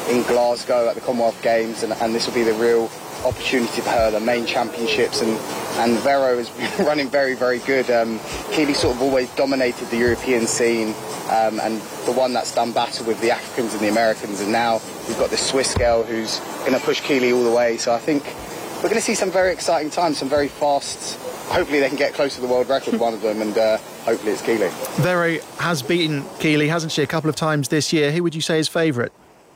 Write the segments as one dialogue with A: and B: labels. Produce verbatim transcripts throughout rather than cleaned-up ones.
A: in Glasgow at the Commonwealth Games, and, and this will be the real opportunity for her, the main championships, and, and Vero is running very, very good. Um, Keely sort of always dominated the European scene, um, and the one that's done battle with the Africans and the Americans, and now we've got this Swiss girl who's going to push Keely all the way. So I think we're going to see some very exciting times, some very fast. Hopefully they can get close to the world record, one of them, and uh, hopefully it's Keely.
B: Vero has beaten Keely, hasn't she, a couple of times this year. Who would you say is favourite?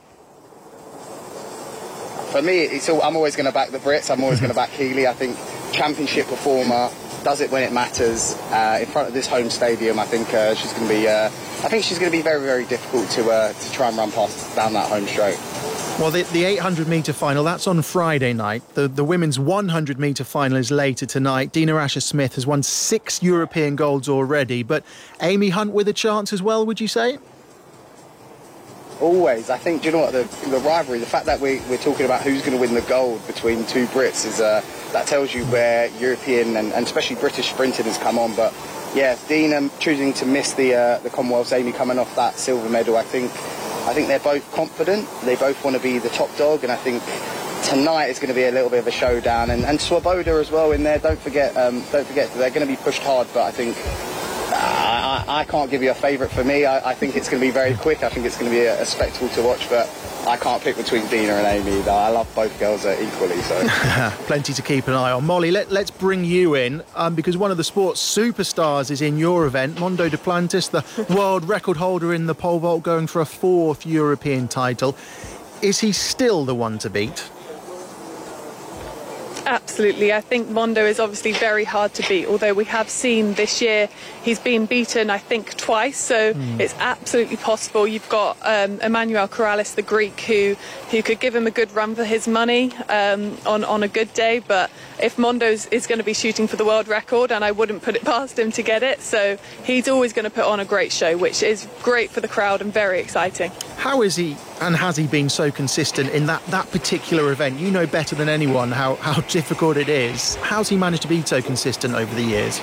A: For me, it's all, I'm always going to back the Brits. I'm always going to back Keely. I think championship performer, does it when it matters. Uh, in front of this home stadium, I think uh, she's going to be. Uh, I think she's going to be very, very difficult to uh, to try and run past down that home straight.
B: Well, the, the eight hundred metre final, that's on Friday night. The, the women's one hundred metre final is later tonight. Dina Asher-Smith has won six European golds already, but Amy Hunt with a chance as well, would you say?
A: Always. I think, do you know what, the, the rivalry, the fact that we, we're talking about who's going to win the gold between two Brits, is uh, that tells you where European and, and especially British sprinting has come on. But yeah, Dina choosing to miss the uh, the Commonwealths, Amy coming off that silver medal, I think I think they're both confident. They both want to be the top dog, and I think tonight is going to be a little bit of a showdown. And, and Swoboda as well in there. Don't forget, um, don't forget they're going to be pushed hard, but I think I, I can't give you a favourite for me. I, I think it's going to be very quick. I think it's going to be a, a spectacle to watch, but I can't pick between Dina and Amy. I love both girls uh, equally. So
B: plenty to keep an eye on. Molly, let, let's bring you in um, because one of the sports superstars is in your event. Mondo Duplantis, the world record holder in the pole vault, going for a fourth European title. Is he still the one to beat?
C: Absolutely. I think Mondo is obviously very hard to beat, although we have seen this year he's been beaten, I think, twice, so mm. it's absolutely possible. You've got um, Emmanuel Corrales, the Greek, who, who could give him a good run for his money um, on, on a good day, but if Mondo is going to be shooting for the world record, and I wouldn't put it past him to get it, so he's always going to put on a great show, which is great for the crowd and very exciting.
B: How is he and has he been so consistent in that, that particular event? You know better than anyone how, how difficult it is. How's he managed to be so consistent over the years?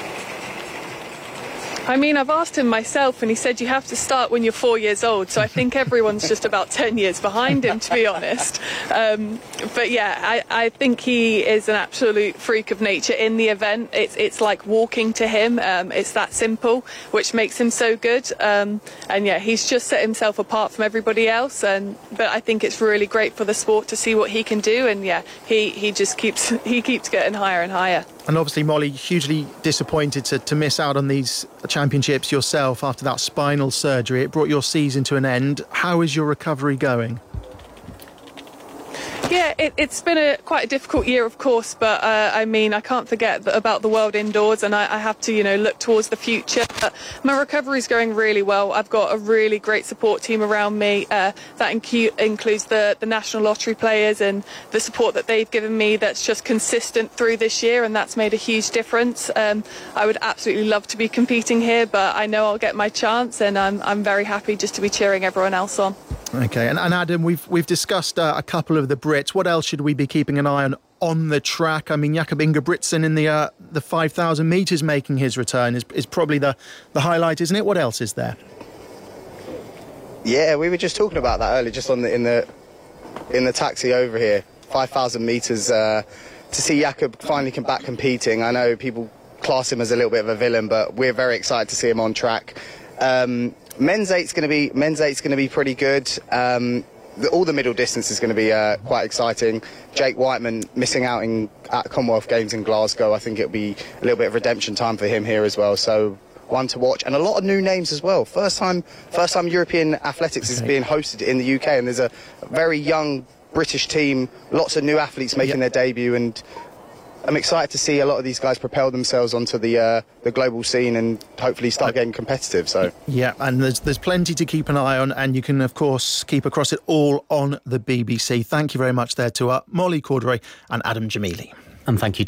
C: I mean, I've asked him myself, and he said you have to start when you're four years old. So I think everyone's just about ten years behind him, to be honest. Um, but yeah, I, I think he is an absolute freak of nature in the event. It's it's like walking to him. Um, it's that simple, which makes him so good. Um, and yeah, he's just set himself apart from everybody else. And but I think it's really great for the sport to see what he can do. And yeah, he he just keeps he keeps getting higher and higher.
B: And obviously, Molly, hugely disappointed to, to miss out on these championships yourself after that spinal surgery. It brought your season to an end. How is your recovery going?
C: Yeah, it, it's been a quite a difficult year, of course, but uh, I mean, I can't forget about the world indoors, and I, I have to, you know, look towards the future. But my recovery is going really well. I've got a really great support team around me. Uh, that incu- includes the, the National Lottery players and the support that they've given me that's just consistent through this year, and that's made a huge difference. Um, I would absolutely love to be competing here, but I know I'll get my chance, and I'm, I'm very happy just to be cheering everyone else on.
B: Okay, and, and Adam, we've we've discussed uh, a couple of the Brits. What else should we be keeping an eye on on the track? I mean, Jakob Ingebrigtsen in the uh, the five thousand metres making his return is is probably the, the highlight, isn't it? What else is there?
A: Yeah, we were just talking about that earlier, just on the in the in the taxi over here. five thousand metres uh, to see Jakob finally come back competing. I know people class him as a little bit of a villain, but we're very excited to see him on track. Um, men's eight's going to be men's eight's going to be pretty good. Um, the, all the middle distance is going to be uh, quite exciting. Jake Whiteman missing out in at Commonwealth Games in Glasgow. I think it'll be a little bit of redemption time for him here as well. So one to watch, and a lot of new names as well. First time, first time European athletics is being hosted in the U K, and there's a very young British team. Lots of new athletes making yep. their debut, and I'm excited to see a lot of these guys propel themselves onto the uh, the global scene and hopefully start getting competitive. So
B: yeah, and there's there's plenty to keep an eye on, and you can of course keep across it all on the B B C. Thank you very much there to uh, Molly Cordery and Adam Jamili,
D: and thank you to